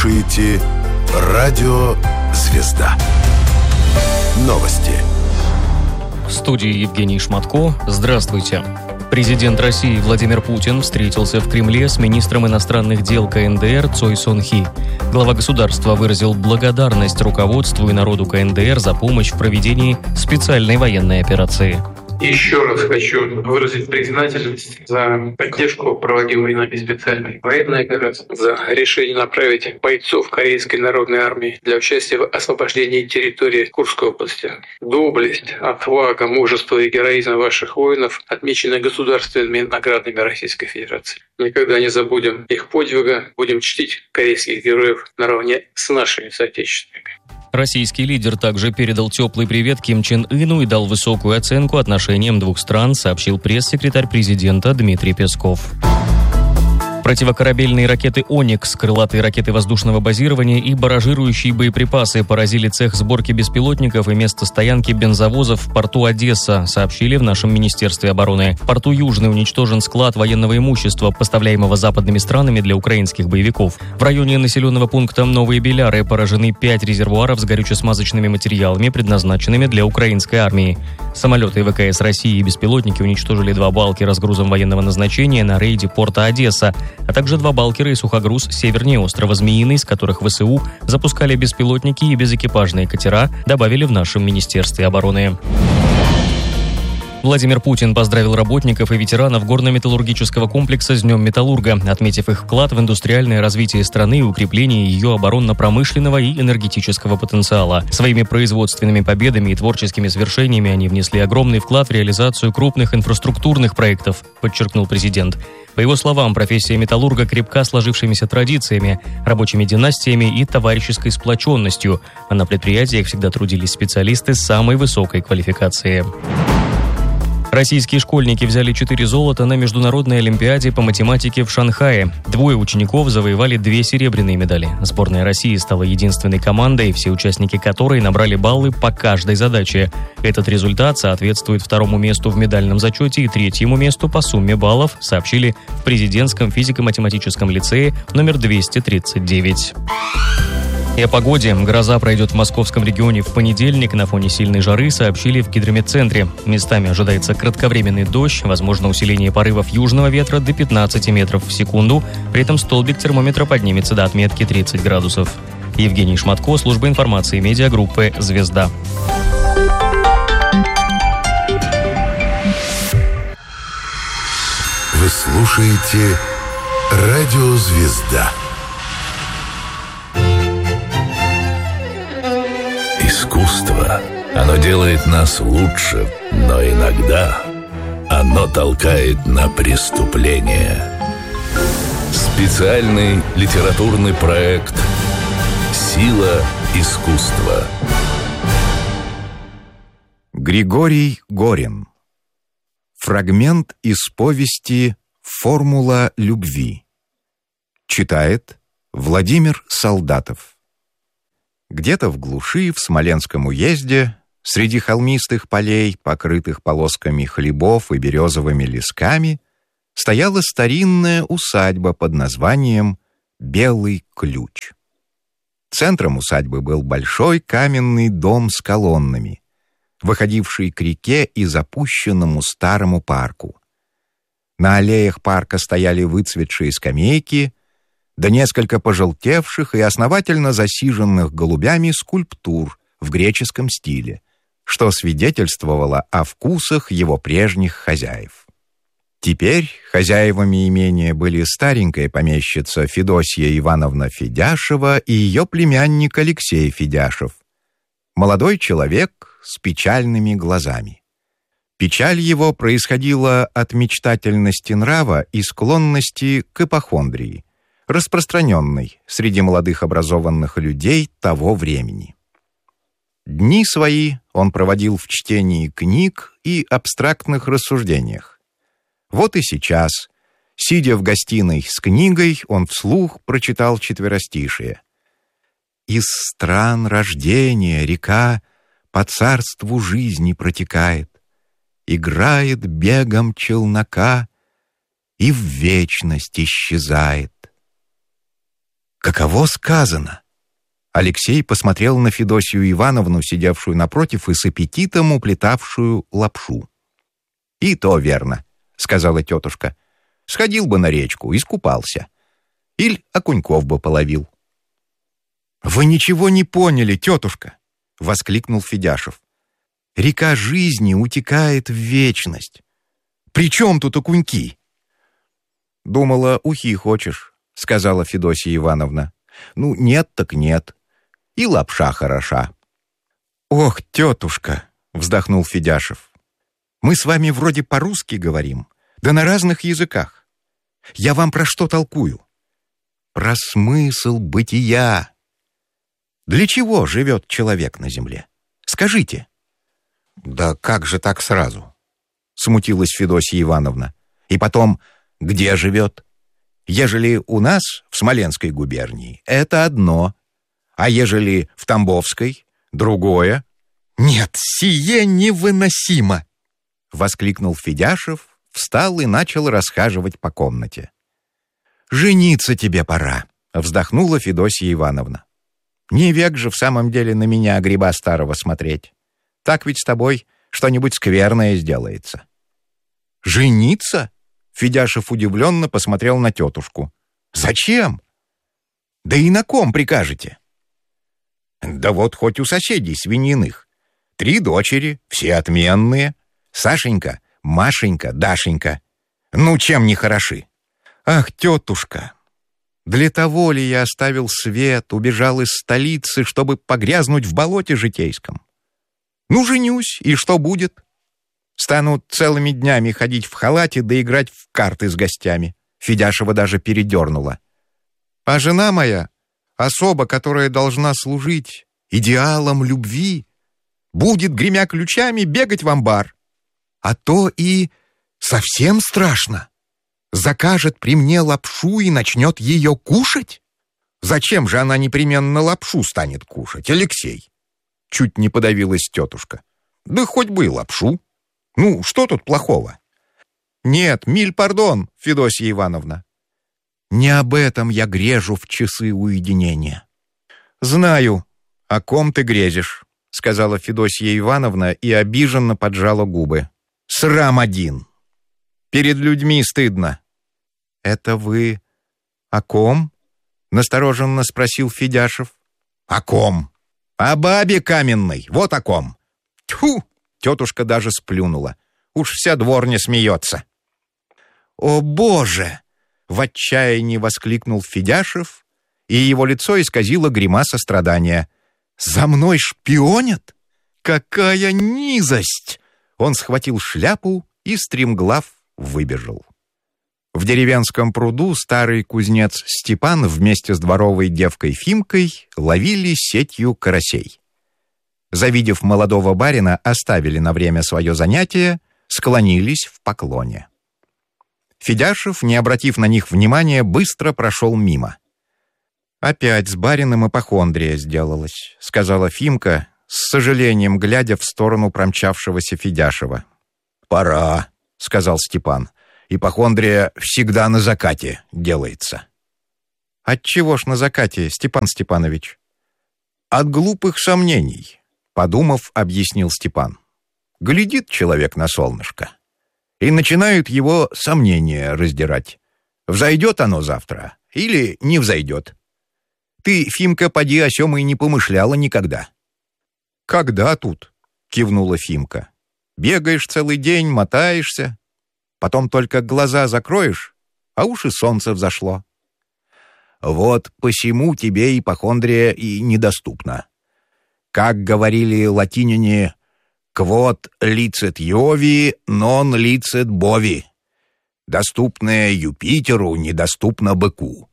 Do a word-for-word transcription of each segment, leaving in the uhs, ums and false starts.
слушаете радио «Звезда». Новости. В студии Евгений Шматко. Здравствуйте. Президент России Владимир Путин встретился в Кремле с министром иностранных дел ка эн дэ эр Цой Сон Хи. Глава государства выразил благодарность руководству и народу ка эн дэ эр за помощь в проведении специальной военной операции. Еще раз хочу выразить признательность за поддержку проводимой нами специальной военной операции, за решение направить бойцов Корейской народной армии для участия в освобождении территории Курской области. Доблесть, отвага, мужество и героизм ваших воинов отмечены государственными наградами Российской Федерации. Никогда не забудем их подвига, будем чтить корейских героев наравне с нашими соотечественниками. Российский лидер также передал теплый привет Ким Чен Ыну и дал высокую оценку отношениям двух стран, сообщил пресс-секретарь президента Дмитрий Песков. Противокорабельные ракеты «Оникс», крылатые ракеты воздушного базирования и баражирующие боеприпасы поразили цех сборки беспилотников и место стоянки бензовозов в порту Одесса, сообщили в нашем Министерстве обороны. В порту Южный уничтожен склад военного имущества, поставляемого западными странами для украинских боевиков. В районе населенного пункта Новые Беляры поражены пять резервуаров с горюче-смазочными материалами, предназначенными для украинской армии. Самолеты вэ ка эс России и беспилотники уничтожили два балкера с грузом военного назначения на рейде порта Одесса, а также два балкера и сухогруз севернее острова Змеиный, с которых вэ эс у запускали беспилотники и безэкипажные катера, добавили в нашем Министерстве обороны. Владимир Путин поздравил работников и ветеранов горно-металлургического комплекса с Днем Металлурга, отметив их вклад в индустриальное развитие страны и укрепление ее оборонно-промышленного и энергетического потенциала. Своими производственными победами и творческими свершениями они внесли огромный вклад в реализацию крупных инфраструктурных проектов, подчеркнул президент. По его словам, профессия металлурга крепка сложившимися традициями, рабочими династиями и товарищеской сплоченностью, а на предприятиях всегда трудились специалисты с самой высокой квалификацией. Российские школьники взяли четыре золота на Международной олимпиаде по математике в Шанхае. Двое учеников завоевали две серебряные медали. Сборная России стала единственной командой, все участники которой набрали баллы по каждой задаче. Этот результат соответствует второму месту в медальном зачете и третьему месту по сумме баллов, сообщили в президентском физико-математическом лицее номер двести тридцать девять. И о погоде. Гроза пройдет в московском регионе в понедельник. На фоне сильной жары сообщили в гидрометцентре. Местами ожидается кратковременный дождь, возможно усиление порывов южного ветра до пятнадцати метров в секунду. При этом столбик термометра поднимется до отметки тридцать градусов. Евгений Шматко, служба информации медиагруппы «Звезда». Вы слушаете радио «Звезда». Искусство, оно делает нас лучше, но иногда оно толкает на преступление. Специальный литературный проект «Сила искусства». Григорий Горин. Фрагмент из повести «Формула любви». Читает Владимир Солдатов. Где-то в глуши, в Смоленском уезде, среди холмистых полей, покрытых полосками хлебов и березовыми лесками, стояла старинная усадьба под названием «Белый ключ». Центром усадьбы был большой каменный дом с колоннами, выходивший к реке и запущенному старому парку. На аллеях парка стояли выцветшие скамейки, да несколько пожелтевших и основательно засиженных голубями скульптур в греческом стиле, что свидетельствовало о вкусах его прежних хозяев. Теперь хозяевами имения были старенькая помещица Федосья Ивановна Федяшева и ее племянник Алексей Федяшев, молодой человек с печальными глазами. Печаль его происходила от мечтательности нрава и склонности к ипохондрии, распространенной среди молодых образованных людей того времени. Дни свои он проводил в чтении книг и абстрактных рассуждениях. Вот и сейчас, сидя в гостиной с книгой, он вслух прочитал четверостишие. «Из стран рождения река по царству жизни протекает, играет бегом челнока и в вечность исчезает». Каково сказано? Алексей посмотрел на Федосию Ивановну, сидевшую напротив и с аппетитом уплетавшую лапшу. «И то верно», — сказала тетушка. «Сходил бы на речку, искупался. Иль окуньков бы половил». «Вы ничего не поняли, тетушка», — воскликнул Федяшев. «Река жизни утекает в вечность. При чем тут окуньки?» «Думала, ухи хочешь», — сказала Федосия Ивановна. «Ну, нет так нет. И лапша хороша». «Ох, тетушка», — вздохнул Федяшев, «мы с вами вроде по-русски говорим, да на разных языках. Я вам про что толкую? Про смысл бытия. Для чего живет человек на земле? Скажите». «Да как же так сразу?» — смутилась Федосия Ивановна. «И потом, где живет? Ежели у нас, в Смоленской губернии, это одно, а ежели в Тамбовской, другое». «Нет, сие невыносимо!» — воскликнул Федяшев, встал и начал расхаживать по комнате. «Жениться тебе пора», — вздохнула Федосия Ивановна. «Не век же в самом деле на меня, гриба старого, смотреть. Так ведь с тобой что-нибудь скверное сделается». «Жениться?» — Федяшев удивленно посмотрел на тетушку. «Зачем? Да и на ком прикажете?» «Да вот хоть у соседей свининых. Три дочери, все отменные. Сашенька, Машенька, Дашенька. Ну, чем не хороши?» «Ах, тетушка, для того ли я оставил свет, убежал из столицы, чтобы погрязнуть в болоте житейском? Ну, женюсь, и что будет? Станут целыми днями ходить в халате да играть в карты с гостями». Федяшева даже передернула. «А жена моя, особа, которая должна служить идеалом любви, будет, гремя ключами, бегать в амбар. А то и совсем страшно. Закажет при мне лапшу и начнет ее кушать? Зачем же она непременно лапшу станет кушать, Алексей?» Чуть не подавилась тетушка. «Да хоть бы и лапшу. Ну, что тут плохого?» «Нет, миль пардон, Федосия Ивановна. Не об этом я грежу в часы уединения». «Знаю, о ком ты грезишь», — сказала Федосия Ивановна и обиженно поджала губы. «Срам один. Перед людьми стыдно». «Это вы о ком?» — настороженно спросил Федяшев. «О ком? О бабе каменной, вот о ком». «Тьфу!» — тетушка даже сплюнула. «Уж вся дворня смеется». «О, Боже!» — в отчаянии воскликнул Федяшев, и его лицо исказило гримаса страдания. «За мной шпионят? Какая низость!» Он схватил шляпу и стремглав выбежал. В деревенском пруду старый кузнец Степан вместе с дворовой девкой Фимкой ловили сетью карасей. Завидев молодого барина, оставили на время свое занятие, склонились в поклоне. Федяшев, не обратив на них внимания, быстро прошел мимо. «Опять с барином ипохондрия сделалась», — сказала Фимка, с сожалением глядя в сторону промчавшегося Федяшева. «Пора», — сказал Степан. «Ипохондрия всегда на закате делается». «Отчего ж на закате, Степан Степанович?» «От глупых сомнений», — подумав, объяснил Степан. «Глядит человек на солнышко, и начинают его сомнения раздирать. Взойдет оно завтра или не взойдет. Ты, Фимка, поди о сём и не помышляла никогда». «Когда тут?» — кивнула Фимка. «Бегаешь целый день, мотаешься, потом только глаза закроешь, а уж и солнце взошло». «Вот посему тебе ипохондрия и недоступна. Как говорили латиняне, «Quod licet Jovi, non licet bovi». Доступное Юпитеру недоступно быку.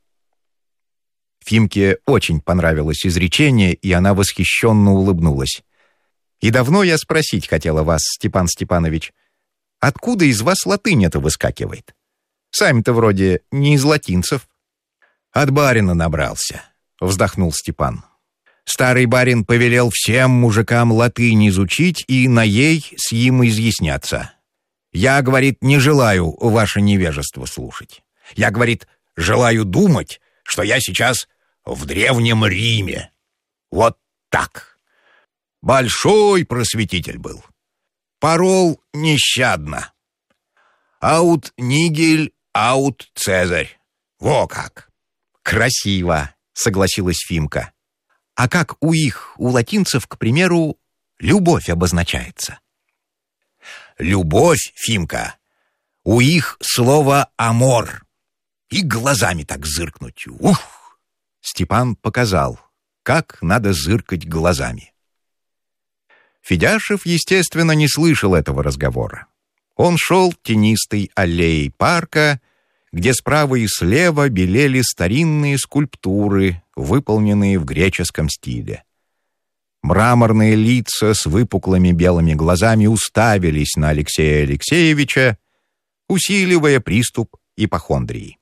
Фимке очень понравилось изречение, и она восхищенно улыбнулась. «И давно я спросить хотела вас, Степан Степанович, откуда из вас латынь это выскакивает? Сами-то вроде не из латинцев». «От барина набрался», — вздохнул Степан. «Старый барин повелел всем мужикам латынь изучить и на ей с им изъясняться. Я, говорит, не желаю ваше невежество слушать. Я, говорит, желаю думать, что я сейчас в Древнем Риме. Вот так. Большой просветитель был. Порол нещадно. Аут нигель, аут Цезарь. Во как! Красиво, согласилась Фимка. А как у их, у латинцев, к примеру, любовь обозначается? Любовь, Фимка, у их слово «амор». И глазами так зыркнуть. Ух! Степан показал, как надо зыркать глазами. Федяшев, естественно, не слышал этого разговора. Он шел тенистой аллеей парка, где справа и слева белели старинные скульптуры, выполненные в греческом стиле. Мраморные лица с выпуклыми белыми глазами уставились на Алексея Алексеевича, усиливая приступ ипохондрии.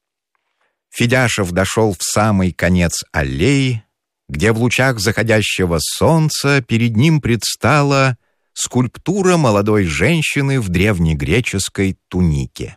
Федяшев дошел в самый конец аллеи, где в лучах заходящего солнца перед ним предстала скульптура молодой женщины в древнегреческой тунике.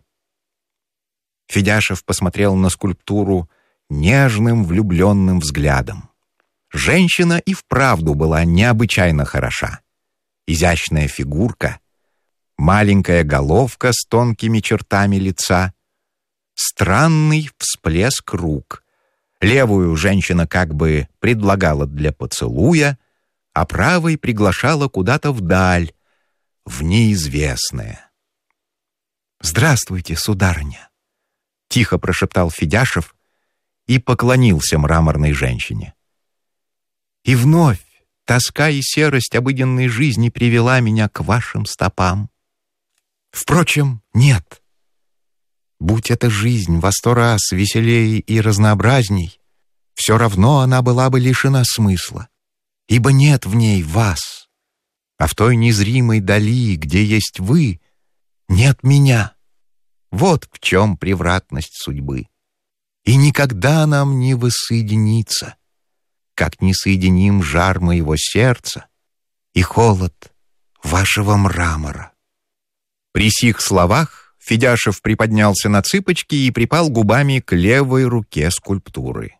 Федяшев посмотрел на скульптуру нежным влюбленным взглядом. Женщина и вправду была необычайно хороша. Изящная фигурка, маленькая головка с тонкими чертами лица, странный всплеск рук. Левую женщина как бы предлагала для поцелуя, а правой приглашала куда-то вдаль, в неизвестное. «Здравствуйте, сударыня!» — тихо прошептал Федяшев и поклонился мраморной женщине. «И вновь тоска и серость обыденной жизни привела меня к вашим стопам. Впрочем, нет. Будь эта жизнь во сто раз веселее и разнообразней, все равно она была бы лишена смысла, ибо нет в ней вас, а в той незримой дали, где есть вы, нет меня. Вот в чем превратность судьбы. И никогда нам не воссоединиться, как не соединим жар моего сердца и холод вашего мрамора». При сих словах Федяшев приподнялся на цыпочки и припал губами к левой руке скульптуры.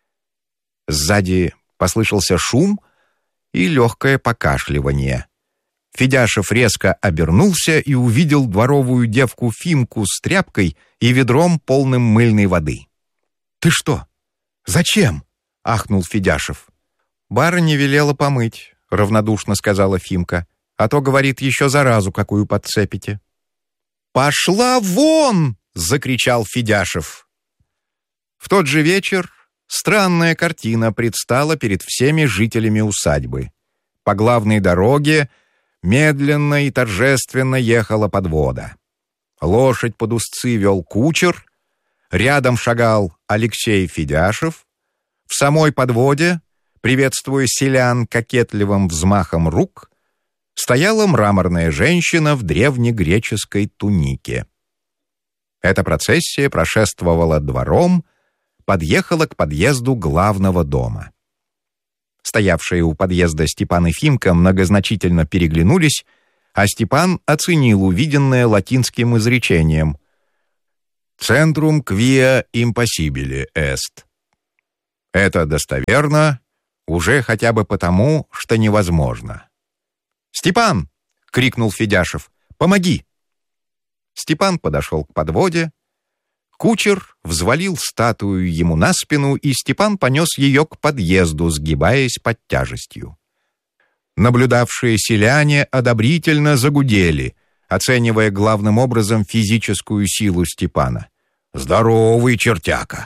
Сзади послышался шум и легкое покашливание. Федяшев резко обернулся и увидел дворовую девку Фимку с тряпкой и ведром, полным мыльной воды. «Ты что? Зачем?» — ахнул Федяшев. «Барыня велела помыть», — равнодушно сказала Фимка. «А то, говорит, еще заразу какую подцепите». «Пошла вон!» — закричал Федяшев. В тот же вечер странная картина предстала перед всеми жителями усадьбы. По главной дороге медленно и торжественно ехала подвода. Лошадь под узцы вел кучер, рядом шагал Алексей Федяшев. В самой подводе, приветствуя селян кокетливым взмахом рук, стояла мраморная женщина в древнегреческой тунике. Эта процессия прошествовала двором, подъехала к подъезду главного дома. Стоявшие у подъезда Степан и Фимка многозначительно переглянулись, а Степан оценил увиденное латинским изречением «Centrum quia impossibile est». Это достоверно уже хотя бы потому, что невозможно. «Степан!» — крикнул Федяшев. «Помоги!» Степан подошел к подводе. Кучер взвалил статую ему на спину, и Степан понес ее к подъезду, сгибаясь под тяжестью. Наблюдавшие селяне одобрительно загудели, оценивая главным образом физическую силу Степана. «Здоровый чертяка!»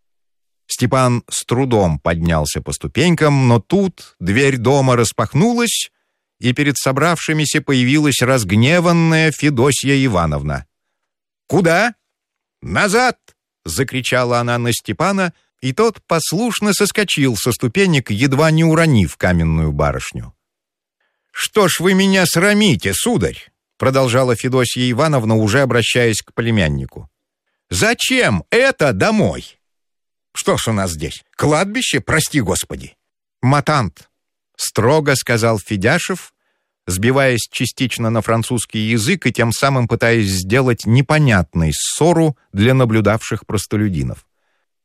Степан с трудом поднялся по ступенькам, но тут дверь дома распахнулась, и перед собравшимися появилась разгневанная Федосья Ивановна. «Куда?» «Назад!» — закричала она на Степана, и тот послушно соскочил со ступенек, едва не уронив каменную барышню. «Что ж вы меня срамите, сударь?» — продолжала Федосья Ивановна, уже обращаясь к племяннику. «Зачем это домой? Что ж у нас здесь? Кладбище, прости господи!» «Матант!» — строго сказал Федяшев, сбиваясь частично на французский язык и тем самым пытаясь сделать непонятной ссору для наблюдавших простолюдинов.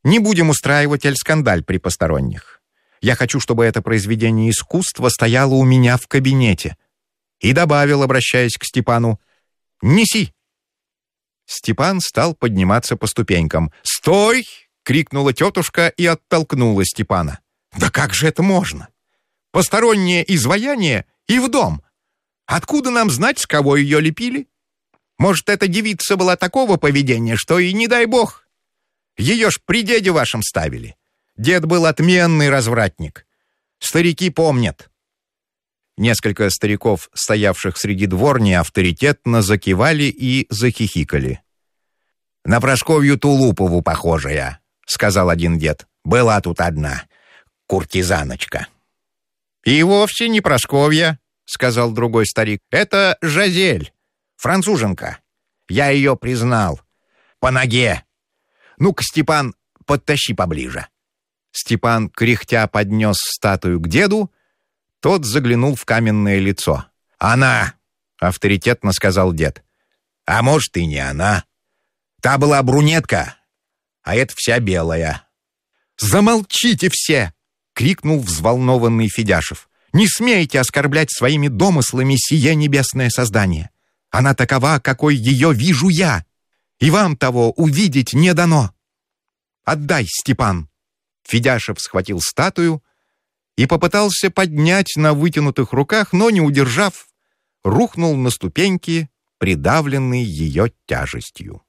Не будем устраивать эль-скандаль при посторонних. Я хочу, чтобы это произведение искусства стояло у меня в кабинете». И добавил, обращаясь к Степану: «Неси». Степан стал подниматься по ступенькам. «Стой!» — крикнула тетушка и оттолкнула Степана. «Да как же это можно? Постороннее изваяние и в дом. Откуда нам знать, с кого ее лепили? Может, эта девица была такого поведения, что и не дай бог. Ее ж при деде вашем ставили. Дед был отменный развратник. Старики помнят». Несколько стариков, стоявших среди дворни, авторитетно закивали и захихикали. «На Прасковью Тулупову похожая», — сказал один дед. «Была тут одна куртизаночка». «И вовсе не Прасковья», — сказал другой старик. «Это Жазель, француженка. Я ее признал. По ноге. Ну-ка, Степан, подтащи поближе». Степан, кряхтя, поднес статую к деду. Тот заглянул в каменное лицо. «Она!» — авторитетно сказал дед. «А может, и не она. Та была брюнетка, а эта вся белая». «Замолчите все!» — крикнул взволнованный Федяшев. «Не смейте оскорблять своими домыслами сие небесное создание. Она такова, какой ее вижу я, и вам того увидеть не дано. Отдай, Степан!» Федяшев схватил статую и попытался поднять на вытянутых руках, но, не удержав, рухнул на ступеньки, придавленный ее тяжестью.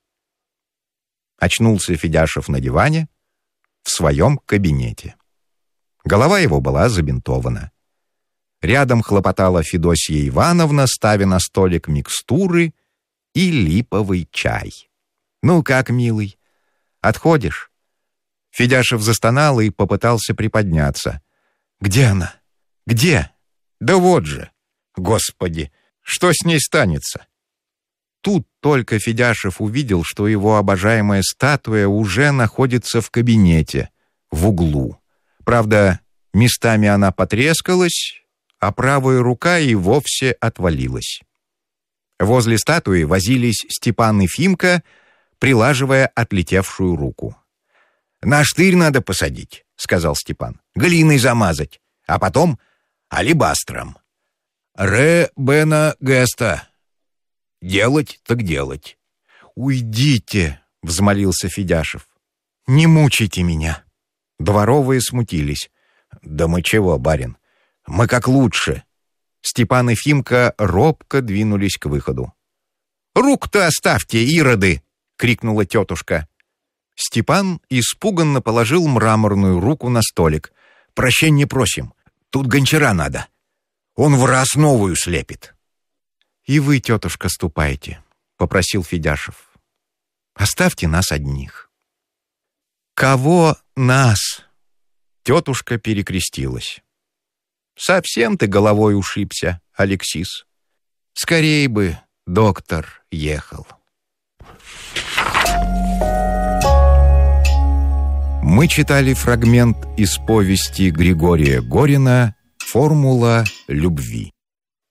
Очнулся Федяшев на диване в своем кабинете. Голова его была забинтована. Рядом хлопотала Федосья Ивановна, ставя на столик микстуры и липовый чай. «Ну как, милый, отходишь?» Федяшев застонал и попытался приподняться. «Где она? Где? Да вот же! Господи, что с ней станется?» Тут только Федяшев увидел, что его обожаемая статуя уже находится в кабинете, в углу. Правда, местами она потрескалась, а правая рука и вовсе отвалилась. Возле статуи возились Степан и Фимка, прилаживая отлетевшую руку. «На штырь надо посадить», — сказал Степан. «Глиной замазать, а потом алебастром. Ре бена геста. Делать так делать». «Уйдите», — взмолился Федяшев. «Не мучайте меня». Дворовые смутились. «Да мы чего, барин? Мы как лучше». Степан и Фимка робко двинулись к выходу. «Рук-то оставьте, ироды!» — крикнула тетушка. Степан испуганно положил мраморную руку на столик. «Прощения просим. Тут гончара надо. Он в раз новую слепит». «И вы, тетушка, ступайте», — попросил Федяшев. «Оставьте нас одних». «Кого нас?» Тетушка перекрестилась. «Совсем ты головой ушибся, Алексис. Скорей бы доктор ехал». Мы читали фрагмент из повести Григория Горина «Формула любви».